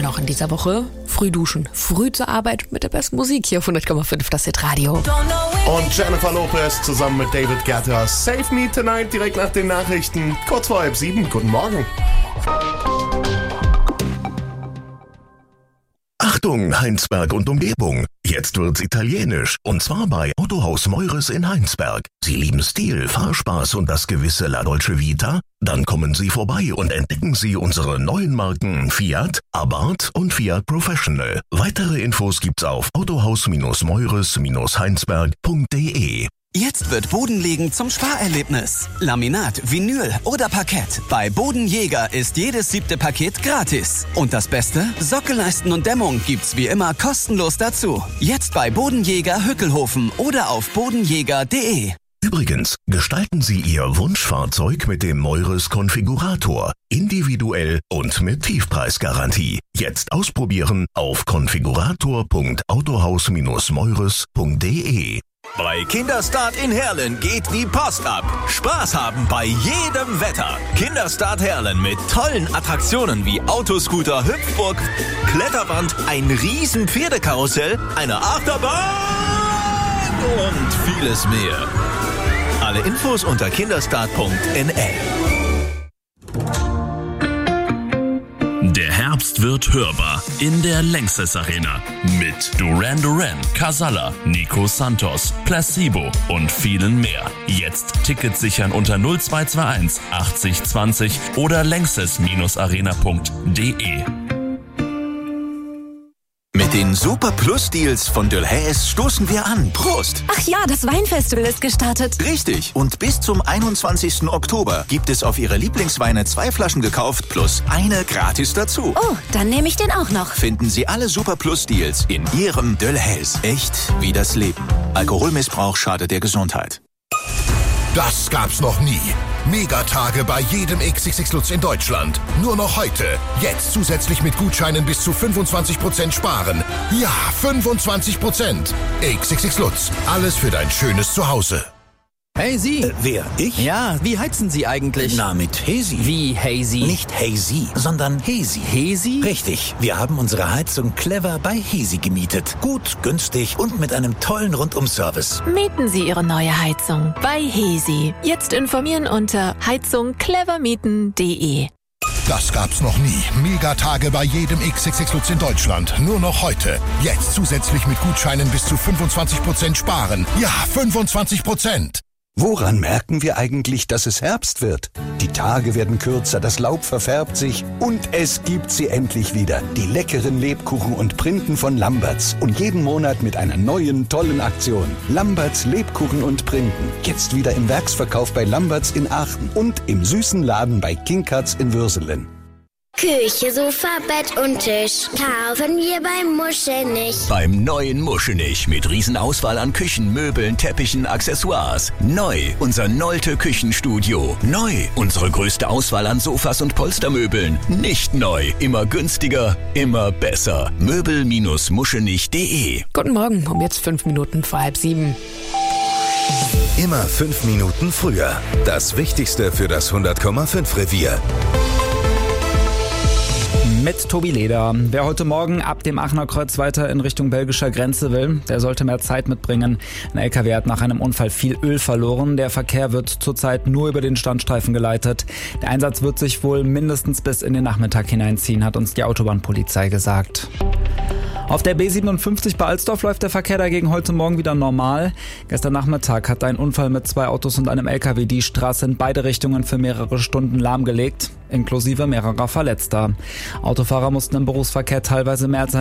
noch in dieser Woche. Früh duschen, früh zur Arbeit mit der besten Musik hier auf 100,5 das Hit-Radio. Und Jennifer Lopez zusammen mit David Guetta. Save Me Tonight direkt nach den Nachrichten. Kurz vor 6:30. Guten Morgen. Achtung, Heinsberg und Umgebung. Jetzt wird's italienisch. Und zwar bei Autohaus Meures in Heinsberg. Sie lieben Stil, Fahrspaß und das gewisse La Dolce Vita? Dann kommen Sie vorbei und entdecken Sie unsere neuen Marken Fiat, Abarth und Fiat Professional. Weitere Infos gibt's auf autohaus-meures-heinsberg.de. Jetzt wird Bodenlegen zum Sparerlebnis. Laminat, Vinyl oder Parkett. Bei Bodenjäger ist jedes 7. Paket gratis. Und das Beste? Sockelleisten und Dämmung gibt's wie immer kostenlos dazu. Jetzt bei Bodenjäger Hückelhofen oder auf bodenjäger.de. Übrigens, gestalten Sie Ihr Wunschfahrzeug mit dem Meures Konfigurator. Individuell und mit Tiefpreisgarantie. Jetzt ausprobieren auf konfigurator.autohaus-meures.de. Bei Kinderstart in Herlen geht die Post ab. Spaß haben bei jedem Wetter. Kinderstart Herlen mit tollen Attraktionen wie Autoscooter, Hüpfburg, Kletterwand, ein riesen Pferdekarussell, eine Achterbahn und vieles mehr. Alle Infos unter kinderstart.nl. Der Herbst wird hörbar in der Lanxess Arena mit Duran Duran, Casalla, Nico Santos, Placebo und vielen mehr. Jetzt Tickets sichern unter 0221 80 20 oder lanxess-arena.de. Mit den Super Plus Deals von Delhaize stoßen wir an. Prost! Ach ja, das Weinfestival ist gestartet. Richtig. Und bis zum 21. Oktober gibt es auf Ihre Lieblingsweine 2 Flaschen gekauft plus eine gratis dazu. Oh, dann nehme ich den auch noch. Finden Sie alle Super Plus Deals in Ihrem Delhaize. Echt wie das Leben. Alkoholmissbrauch schadet der Gesundheit. Das gab's noch nie. Megatage bei jedem XXX Lutz in Deutschland. Nur noch heute. Jetzt zusätzlich mit Gutscheinen bis zu 25% sparen. Ja, 25%. XXX Lutz. Alles für dein schönes Zuhause. Hey Sie! Wer? Ich? Ja, wie heizen Sie eigentlich? Na, mit Hesi. Wie Hazy? Nicht Hazy, sondern Hesi. Hesi? Richtig. Wir haben unsere Heizung clever bei Hesi gemietet. Gut, günstig und mit einem tollen Rundum-Service. Mieten Sie Ihre neue Heizung bei Hesi. Jetzt informieren unter heizungclevermieten.de. Das gab's noch nie. Megatage bei jedem XXX Lutz in Deutschland. Nur noch heute. Jetzt zusätzlich mit Gutscheinen bis zu 25% sparen. Ja, 25%. Woran merken wir eigentlich, dass es Herbst wird? Die Tage werden kürzer, das Laub verfärbt sich und es gibt sie endlich wieder. Die leckeren Lebkuchen und Printen von Lamberts. Und jeden Monat mit einer neuen, tollen Aktion. Lamberts Lebkuchen und Printen. Jetzt wieder im Werksverkauf bei Lamberts in Aachen und im süßen Laden bei King Cuts in Würselen. Küche, Sofa, Bett und Tisch kaufen wir beim Muschelnich. Beim neuen Muschelnich mit Riesenauswahl an Küchen, Möbeln, Teppichen, Accessoires. Neu unser Nolte Küchenstudio. Neu unsere größte Auswahl an Sofas und Polstermöbeln. Nicht neu, immer günstiger, immer besser. Möbel-muschelnich.de. Guten Morgen, um jetzt 5 Minuten vor 6:30. Immer 5 Minuten früher. Das Wichtigste für das 100,5 Revier. Mit Tobi Leder. Wer heute Morgen ab dem Aachener Kreuz weiter in Richtung belgischer Grenze will, der sollte mehr Zeit mitbringen. Ein LKW hat nach einem Unfall viel Öl verloren. Der Verkehr wird zurzeit nur über den Standstreifen geleitet. Der Einsatz wird sich wohl mindestens bis in den Nachmittag hineinziehen, hat uns die Autobahnpolizei gesagt. Auf der B57 bei Alsdorf läuft der Verkehr dagegen heute Morgen wieder normal. Gestern Nachmittag hat ein Unfall mit 2 Autos und einem LKW die Straße in beide Richtungen für mehrere Stunden lahmgelegt, inklusive mehrerer Verletzter. Autofahrer mussten im Berufsverkehr teilweise mehr als